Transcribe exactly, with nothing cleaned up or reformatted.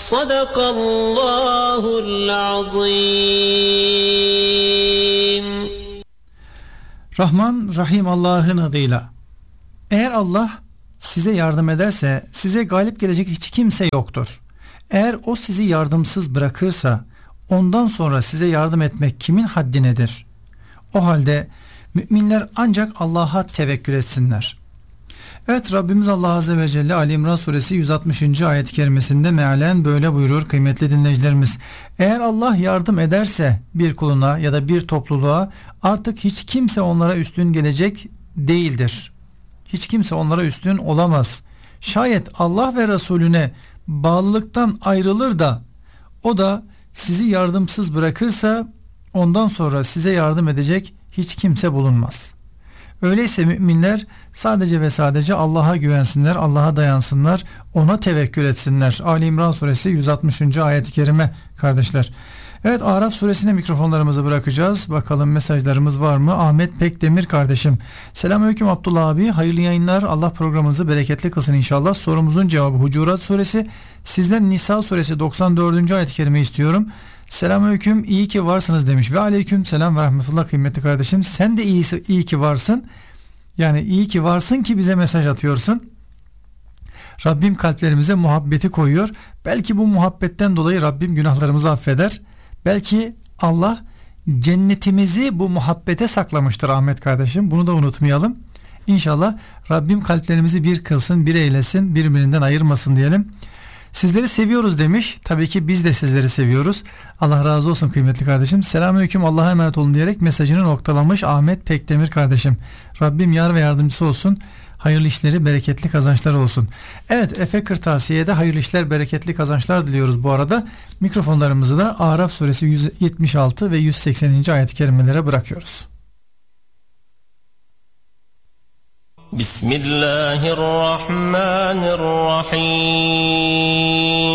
Sadakallahul azim. Rahman, Rahim Allah'ın adıyla. Eğer Allah size yardım ederse size galip gelecek hiç kimse yoktur. Eğer o sizi yardımsız bırakırsa ondan sonra size yardım etmek kimin haddinedir? O halde müminler ancak Allah'a tevekkül etsinler. Evet, Rabbimiz Allah Azze ve Celle Ali İmran suresi yüz altmışıncı ayet-i kerimesinde mealen böyle buyurur kıymetli dinleyicilerimiz. Eğer Allah yardım ederse bir kuluna ya da bir topluluğa artık hiç kimse onlara üstün gelecek değildir. Hiç kimse onlara üstün olamaz. Şayet Allah ve Resulüne bağlılıktan ayrılır da o da sizi yardımsız bırakırsa ondan sonra size yardım edecek hiç kimse bulunmaz. Öyleyse müminler sadece ve sadece Allah'a güvensinler, Allah'a dayansınlar, ona tevekkül etsinler. Ali İmran suresi yüz altmışıncı ayet-i kerime kardeşler. Evet, Araf suresine mikrofonlarımızı bırakacağız. Bakalım mesajlarımız var mı? Ahmet Pekdemir kardeşim. Selamünaleyküm Abdullah abi. Hayırlı yayınlar. Allah programınızı bereketli kılsın inşallah. Sorumuzun cevabı Hucurat suresi. Sizden Nisa suresi doksan dördüncü ayet-i kerime istiyorum. Selamünaleyküm, iyi ki varsınız demiş. Ve aleyküm selam ve rahmetullah kıymetli kardeşim. Sen de iyi, iyi ki varsın. Yani iyi ki varsın ki bize mesaj atıyorsun. Rabbim kalplerimize muhabbeti koyuyor. Belki bu muhabbetten dolayı Rabbim günahlarımızı affeder. Belki Allah cennetimizi bu muhabbete saklamıştır Ahmet kardeşim. Bunu da unutmayalım. İnşallah Rabbim kalplerimizi bir kılsın, bir eylesin, birbirinden ayırmasın diyelim. Sizleri seviyoruz demiş. Tabii ki biz de sizleri seviyoruz. Allah razı olsun kıymetli kardeşim. Selamünaleyküm, Allah'a emanet olun diyerek mesajını noktalamış Ahmet Pekdemir kardeşim. Rabbim yar ve yardımcısı olsun. Hayırlı işleri, bereketli kazançlar olsun. Evet, Efe Kırtasiye'de hayırlı işler, bereketli kazançlar diliyoruz bu arada. Mikrofonlarımızı da Araf suresi yüz yetmiş altı ve yüz sekseninci ayet-i kerimelere bırakıyoruz. Bismillahirrahmanirrahim.